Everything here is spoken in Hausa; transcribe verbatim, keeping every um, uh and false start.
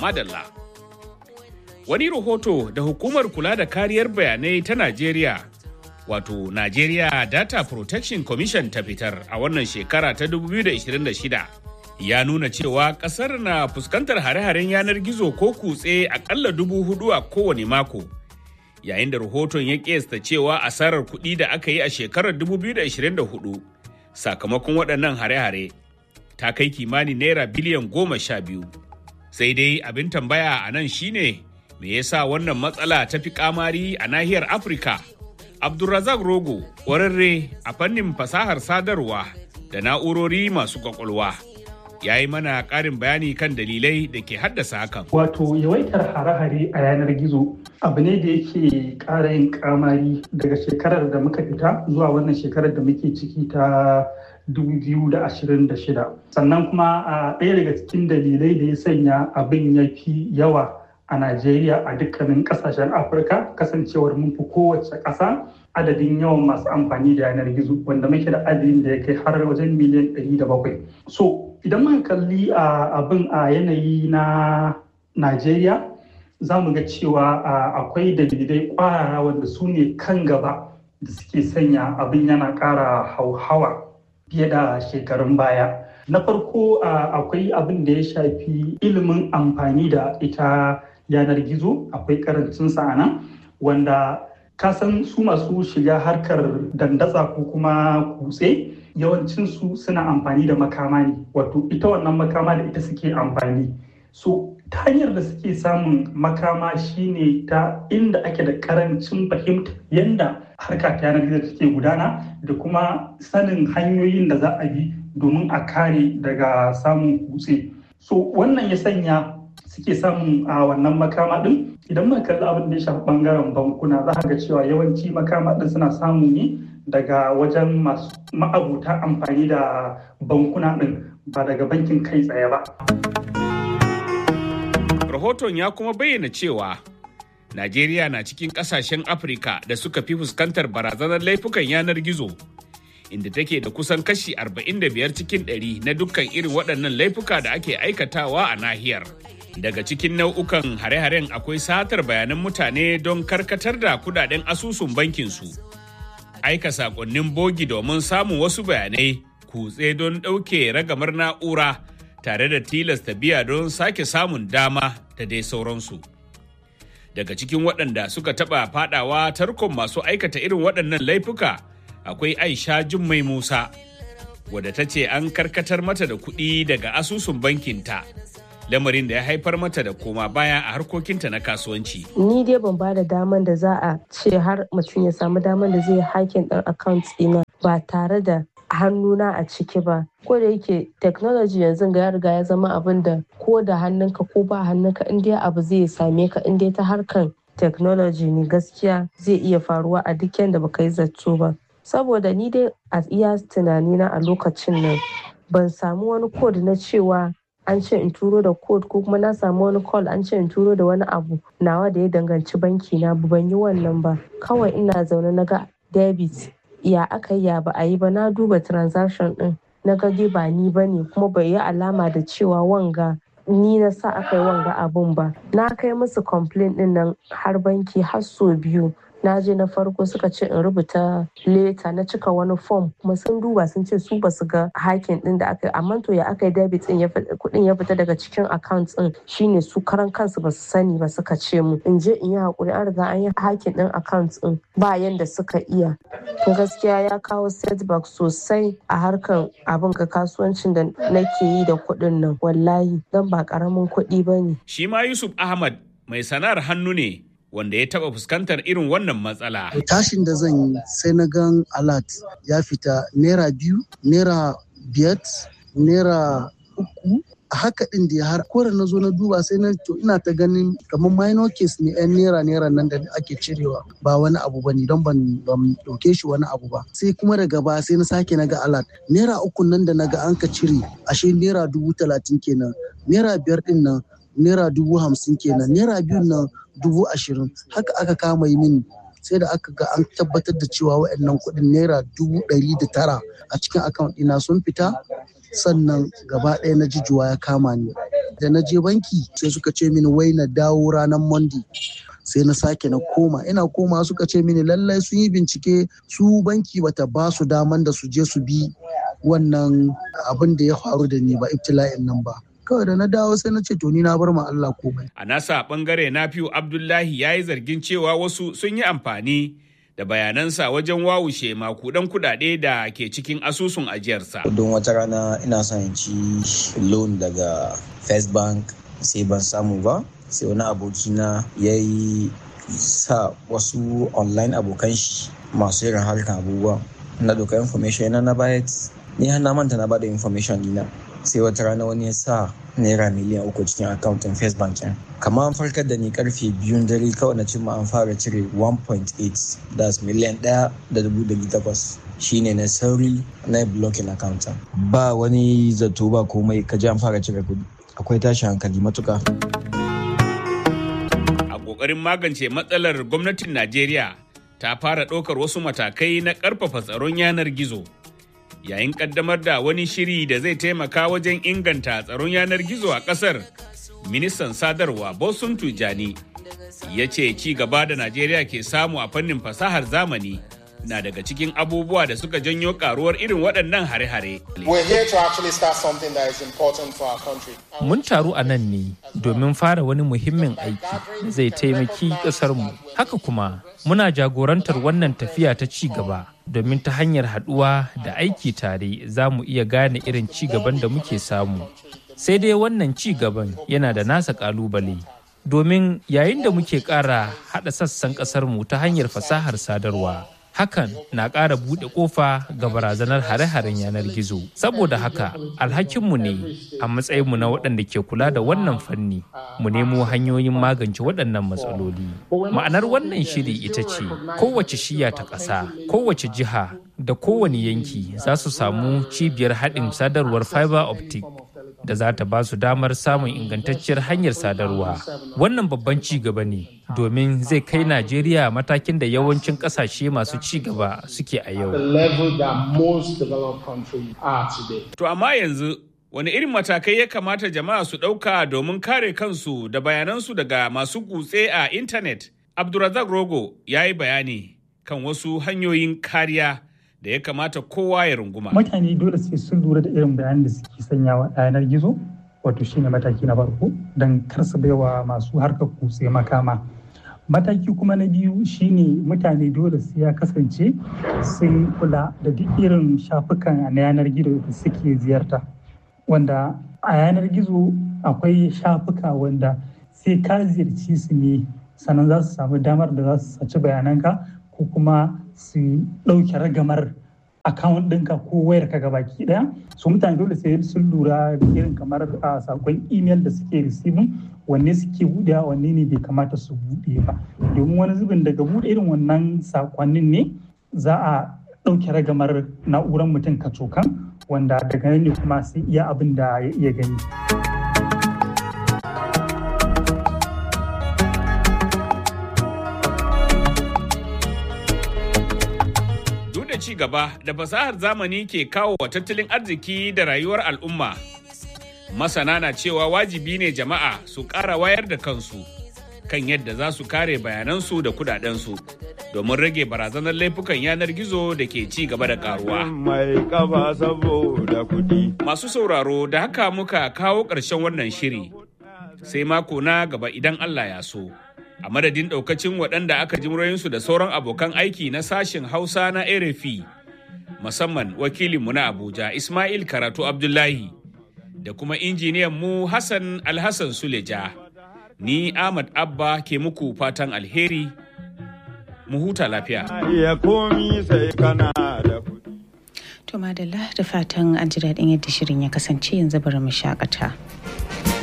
madalla. Wani rahoto da hukumar kula da kariyar bayanai ta Najeriya, wato Nigeria Data Protection Commission ta fitar a wannan shekara ta dubu biyu da ashirin da shida, ya nuna cewa kasar na fuskantar hare-haren yanar gizo ko kutse akalla dubu hudu a kowane mako. Yayin da rahoton ya kiyasta cewa asarar kuɗi da aka yi a shekarar dubu biyu da ashirin da hudu sakamakon waɗannan hare-hare ta kai kimanin naira biliyan goma sha biyu. Sai dai abin tambaya a nan shine me yasa wannan matsala ta fi kamari a nahiyar Afirka? Abdulrazak Rogo, ƙwararre a fannin fasahar sadarwa da na'urori masu kwakwalwa, ya yi mana ƙarin bayani kan dalilai da ke haddasa hakan. Wato yawaitar hare-hare a yanar gizo abu ne da yake ƙara yin kamari daga shekarar da muka fita zuwa wannan shekarar da muke ciki ta dubu biyu da ashirin da shida. Sannan kuma a ɗaya daga cikin dalilai da ya sanya abin ya fi yawa a Najeriya a dukkanin ƙasashen Afirka, kasancewar mun fi kowace ƙasa adadin yawan masu amfani da yanar gizo, wanda muke da adadin da ya kai har wajen miliyan ɗari da bakwai. So idan muka kalli abin a yanayi na Najeriya, za mu ga cewa akwai dalilai ƙwarara wanda su ne kan gaba da suke sanya abin yana ƙara hauhawa fiye da shekarun baya. Na farko akwai abin da ya shafi ilimin amfani da ita yanar gizo, akwai karancinsa a nan, wanda kasan su masu shiga harkar dandatsa ko kuma kutse yawancinsu suna amfani da makama ne, wato ita wannan makama da ita suke amfani. So ta hanyar da suke samun makama shine ta inda ake da karancin fahimta yadda harka ta yanar gizo take gudana da kuma sanin hanyoyin da za a bi domin a kare daga samun kutse. So wannan ya sanya suke samun a wannan makama din. Idan muka kalli abin da ya shafi bangaren bankuna, za ga cewa yawanci makama din suna samu ne daga wajen masu ma'abuta amfani da bankuna din, ba daga bankin kai tsaye ba. Rahoton ya kuma bayyana cewa Najeriya na cikin kasashen Afirka da suka fi fuskantar barazanar laifukan yanar gizo, inda take da kusan kashi arba'in da biyar cikin ɗari na dukkan irin waɗannan laifuka da ake aikatawa a nahiyar. Daga cikin nau'ukan hare-haren akwai satar bayanan mutane don karkatar da kudaden asusun bankinsu, aika sakonnin bogi domin samun wasu bayanai, kutse don ɗauke ragamar na'ura tare da tilasta biya don sake samun dama da dai sauransu. Daga cikin waɗanda suka taɓa faɗawa tarkon masu aikata irin waɗannan laifuka akwai Aisha Jummai Musa, wadda ta ce an karkatar mata da kuɗi daga asusun bankinta, lamarin da ya haifar mata da koma baya a harkokinta na kasuwanci. Ni dai ban ba da daman da za a ce har mutum ya samu daman da zai hakin ɗin account ɗina ba tare da hannuna a ciki ba. Ko da yake technology yanzu ga ya riga ya zama abin da ko da hannunka ko ba hannunka in dai abu zai same ka in dai ta harkan technology ne, gaskiya zai iya faruwa a duk yanda baka yi zato ba. Saboda ni dai a iya tunanina a lokacin nan ban samu wani code na cewa an ce in turo da code ko kuma na samu wani call an ce in turo da wani abu nawa da ya danganci banki na, ban yi wannan ba. Kawai ina zaune na ga debit, ya aka yi ya ba a yi ba, na duba transaction din na ga dai ba ni ba ne, kuma bai yi alama da cewa wanga ni na sa aka yi wanga abun ba. Na kai musu complaint din nan har banki har so biyu. Na je na farko suka ce in rubuta leta, na cika wani form kuma sun duba sun ce su basu ga hakin din da aka yi, amma to ya aka yi debit din kudin ya fita daga cikin account din shine su karan kansu basu sani ba. Suka ce mu in je in yi hakuri, an riga an yi hakin din account din ba yanda suka iya. To gaskiya ya kawo setback sosai a harkan abin ka kasuwancin da nake yi da kudin nan, wallahi dan ba karamin kuɗi bane. Shi ma Yusuf Ahmad mai sana'ar hannu ne wanda ya taba fuskantar irin wannan matsala. Tashin da zan yi sai na gan alert ya fita naira biyu, naira biyar, naira uku. A haka din da har kore na zo na duba sai na to ina ta ganin kamar minor case ne yan naira naira nan da ake cirewa, ba wani abu bane don ban ban dauke shi wani abu ba. Sai kuma daga ba sai na sake na ga alert naira uku nan da naga an ka cire ashe naira dubu talatin kenan, naira biyar din nan naira dubu hamsin kenan, naira biyun nan dubu ashirin. Haka aka kama yi mini sai da aka ga an tabbatar da cewa waɗannan kuɗin naira dubu ɗari da tara a cikin account ɗina sun fita, sannan gaba ɗaya na jijuwa ya kama ni. Da na je banki sai suka ce mini wai na dawo ranar Monday. Sai na sake na koma ina koma suka ce mini lallai sun yi bincike su banki bata ba su daman da su je su bi wannan abin da ya faru da ni ba ibtila'in nan ba. Kawai da na dawo sai na ce to ni na bar ma Allah komai. A nasa bangare Nafiu Abdullahi ya yi zargin cewa wasu sun yi amfani da bayanansa wajen wawushe makudan kudade da ke cikin asusun ajiyarsa. Don wata rana ina son ci loan daga First Bank sai ban samu ba. Sai wani abokina ya yi sa wasu online abokan shi masu irin harkar abubuwa na doka information yana na bayat ni har na manta na bada information dina sai wata rana wani ya sa naira miliyan uku cikin akauntun First Bank yan kamar an farkar da ni karfe biyun dare kawai na cimma an fara cire one point eight das miliyan ɗaya da dubu ɗari takwas shine na sauri na blocking account ba wani zato ba komai ka ji an fara cire kudi akwai tashi hankali matuka. Ƙoƙarin magance matsalar gwamnatin Najeriya ta fara ɗaukar wasu matakai na ƙarfafa tsaron yanar gizo yayin ƙaddamar da wani shiri da zai taimaka wajen inganta tsaron yanar gizo a ƙasar. Ministan sadarwa Bosun Tijani ya ce ci gaba da Najeriya ke samu a fannin fasahar zamani na daga cikin abubuwa da suka janyo karuwar irin waɗannan hare-hare. Mun taru a nan ne domin fara wani muhimmin aiki da zai taimaki ƙasarmu. Haka kuma muna jagorantar wannan tafiya ta ci gaba domin ta hanyar haɗuwa da aiki tare za mu iya gane irin ci gaban da muke samu. Sai dai wannan ci gaban yana da nasa ƙalubale. Domin yayin da muke ƙara haɗa sassan ƙasarmu ta hanyar fasahar sadarwa. Hakan na ƙara buɗe ƙofa ga barazanar hare-haren yanar gizo. Saboda haka, alhakinmu ne a matsayinmu na waɗanda ke kula da wannan fanni, mu nemo hanyoyin magance waɗannan matsaloli. Ma'anar wannan shiri ita ce, kowace shiya ta ƙasa, kowace jiha da kowane yanki za su samu cibiyar haɗin sadarwar fiber optic da za ta ba su damar samun ingantacciyar hanyar sadarwa. Wannan babban ci gaba ne domin zai kai Najeriya matakin da yawancin ƙasashe masu ci gaba suke a yau. To amma yanzu wani irin matakai ya kamata jama'a su ɗauka domin kare kansu da bayanansu daga masu kutse a intanet? Abdulrazak Rogo ya yi bayani kan wasu hanyoyin kariya da ya kamata kowa ya runguma. Mutane dole sai sun lura da irin bayanan da suke sanyawa a yanar gizo, wato shine mataki na farko don kar su baiwa masu harkar kutse makama. Mataki kuma na biyu shine mutane dole sai ya kasance sun kula da duk irin shafukan na yanar gizo da suke ziyarta. Wanda a yanar gizo akwai shafuka wanda sai ka ziyarci su ne sannan za su samu damar da za su saci bayananka ko kuma su ɗauke ragamar account ɗinka ko wayar ka gabaki ɗaya. So mutane dole sai sun lura da irin kamar a sakon email da suke receiving wanne suke buɗewa wanne ne bai kamata su buɗe ba. Domin wani zubin daga buɗe irin wannan sakonnin ne za a ɗauke ragamar na'urar mutum kacokan wanda daga nan ne kuma sai iya abin da ya iya gani. Ci gaba da fasahar zamani ke kawo wa tattalin arziki da rayuwar al'umma. Masana na cewa wajibi ne jama'a su ƙara wayar da kansu kan yadda za su kare bayanansu da kudadensu domin rage barazanar laifukan yanar gizo da ke ci gaba da karuwa. Masu sauraro da haka muka kawo ƙarshen wannan shiri. Sai mako na gaba idan Allah ya so. A madadin ɗaukacin waɗanda aka ji muryoyinsu da sauran abokan aiki na sashen Hausa na R F I, musamman wakilinmu na Abuja Ismail Karatu Abdullahi da kuma injiniyan mu Hassan Alhassan Suleja. Ni Ahmad Abba ke muku fatan alheri, mu huta lafiya. To madalla da fatan an ji daɗin yadda shirin ya kasance yanzu bari mu shakata.